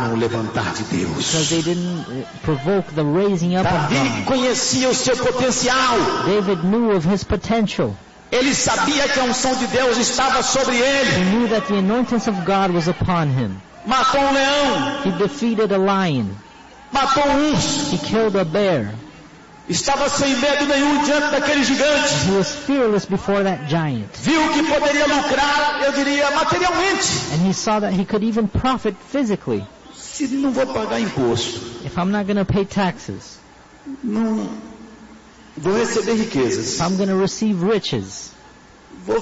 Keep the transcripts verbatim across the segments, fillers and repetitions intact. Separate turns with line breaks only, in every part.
provocaram o levantar de Deus.
Because they didn't provoke the raising up of
Davi
God.
conhecia o seu potencial.
David knew of his potential.
Ele sabia que a unção de Deus estava sobre ele.
He knew that the anointings of God was upon him.
Matou um leão.
He defeated a lion.
Matou um urso.
He killed a bear.
Estava sem medo nenhum diante daquele gigante.
He was fearless before that giant.
Viu que poderia lucrar, eu diria, materialmente.
And he saw that he could even profit physically.
Se não vou pagar imposto,
If I'm not going to pay taxes,
não vou receber riquezas.
if I'm going to receive riches,
Vou,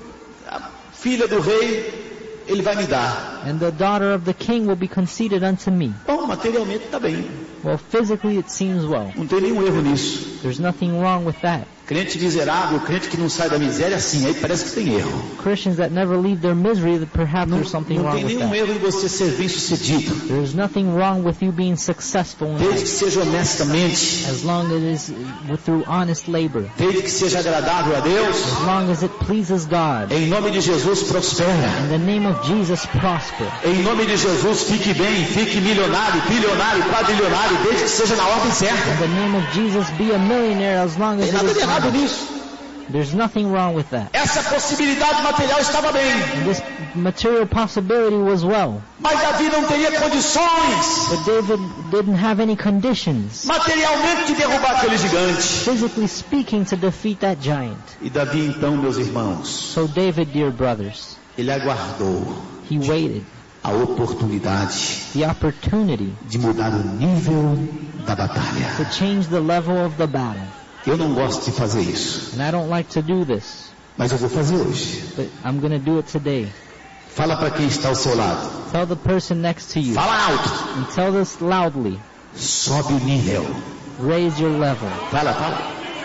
a filha do rei, ele vai me dar.
and the daughter of the king will be conceded unto me.
Bom, materialmente está bem.
Well, physically it seems well.
Não tem nenhum erro nisso.
There's nothing wrong with that.
Crente miserável, crente que não sai da miséria, sim, aí parece que tem erro.
Christians that never leave their misery, that perhaps
Não,
there's something
não
wrong
tem
with
nenhum
that.
erro em você ser bem sucedido.
There's nothing wrong with you being successful in
Desde que
life,
seja honestamente.
as long as it is with, through honest labor,
Desde que seja agradável a Deus.
as long as it pleases God.
Em nome de Jesus, prospera.
In the name of Jesus, prosper.
Em nome de Jesus, fique bem, fique milionário, bilionário, quadrilionário, desde que seja na ordem certa.
In the name of Jesus, be a millionaire as long
Não
as
tem
it
nada
is
de errado
honest.
nisso.
There's nothing wrong with that.
Essa possibilidade material estava bem.
And this material possibility was well.
Mas Davi não teria condições
But David didn't have any conditions,
materialmente de derrubar aquele gigante.
physically speaking, to defeat that giant.
E Davi então, meus irmãos,
So David, dear brothers,
ele aguardou
he waited
a oportunidade
the opportunity
de mudar o nível da batalha.
to change the level of the battle.
Eu não gosto de fazer isso,
And I don't like to do this,
mas eu vou fazer hoje.
but I'm going to do it today.
Fala para quem está ao seu lado.
Tell the person next to you,
Fala alto.
and tell this loudly,
Sobe o nível.
raise your level.
Fala, fala.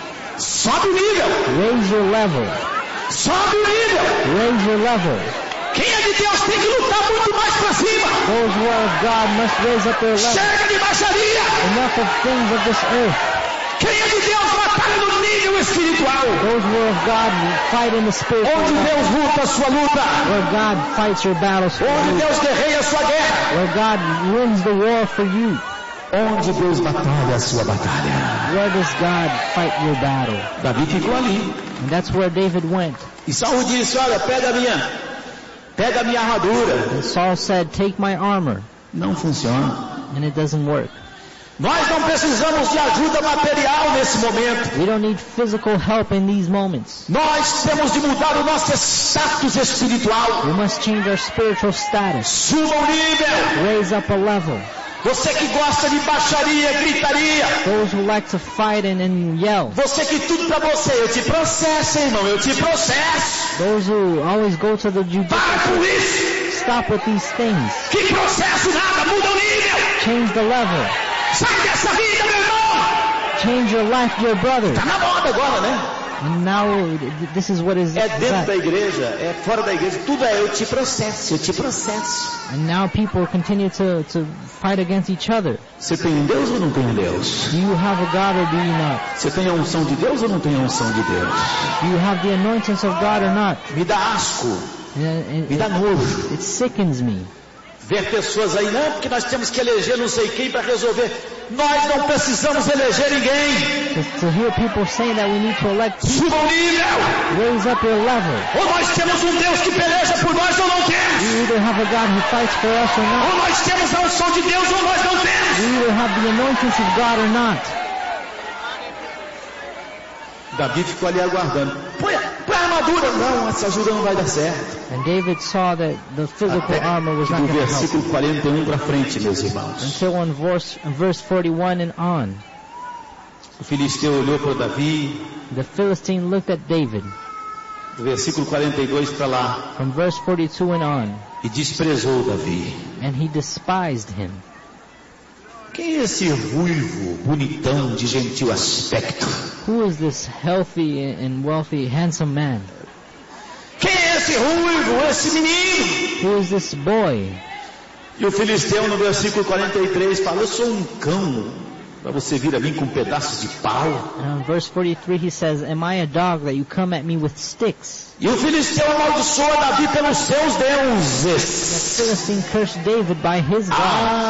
Sobe o nível.
Raise your level.
Sobe o nível.
Raise your level.
Quem é de Deus tem que lutar muito mais para cima.
Those who are of God must raise up their level.
Chega de baixaria.
Enough of things of this earth.
Quem é de Deus batalha no nível espiritual.
Those who are of God fight in the spiritual
Onde
realm.
Deus luta a sua luta.
Where God fights your battles for
Onde
you.
Deus guerreia a sua guerra.
Where God wins the war for you.
Onde Deus batalha a sua batalha.
Where does God fight your battle?
Davi ficou ali.
And that's where David went.
E Saul disse, olha, pega a minha, pega a minha armadura.
And Saul said, take my armor.
Não funciona.
And it doesn't work.
Nós não precisamos de ajuda material nesse momento.
We don't need physical help in these moments.
Nós temos de mudar o nosso status espiritual.
We must change our spiritual status.
Suba o nível.
Raise up a level.
Você que gosta de baixaria, gritaria.
Those who like to fight and, and yell.
Você que tudo pra você, eu te processo, irmão, eu te processo.
Those who always go to the
Para
judicial.
com isso.
Stop with these things.
Que processo nada, muda o nível.
Change the level.
Sai dessa vida, meu irmão.
Change your life, dear brother.
Tá na moda agora, né?
And now this is what is
É dentro da
that.
igreja, é fora da igreja, tudo é eu te processo, eu te processo.
And now people continue to, to fight against each other.
Você tem um Deus ou não tem um Deus?
Do you have a God or do you not?
Você tem a unção de Deus ou não tem a unção de Deus?
Do you have the anointings of God or not?
Me dá asco,
And, and
me dá
it,
nojo.
it sickens me.
Ver pessoas aí, não, porque nós temos que eleger não sei quem para resolver. Nós não precisamos eleger ninguém.
To, to hear people saying that we need to elect people,
Suba o nível.
raise up your level.
Ou nós temos um Deus que peleja por nós ou não temos.
We either have a God who fights for us or not.
Ou nós temos a unção de Deus ou nós não temos.
We either have the anointings of God or not.
Davi ficou ali aguardando. Põe, põe a armadura. Não, essa ajuda não vai dar certo.
And David saw that the physical
Até
armor was not
do
going to help.
versículo quarenta e um para frente, meus irmãos.
Until on verse, verse forty-one and on,
O filisteu olhou para Davi,
the Philistine looked at David.
do versículo quarenta e dois para lá,
From verse forty-two and on,
e desprezou Davi.
and he despised him.
Quem é esse ruivo, bonitão, de gentil aspecto?
Who is this healthy and wealthy, handsome man?
Quem é esse ruivo, esse menino?
Who is this boy?
E o filisteu no versículo quarenta e três fala, eu sou um cão, para você vir a mim com pedaços de pau.
And on verse forty-three he says, am I a dog that you come at me with sticks?
E o filisteu amaldiçoa Davi pelos seus deuses.
The Philistine cursed David by his God.
Ah,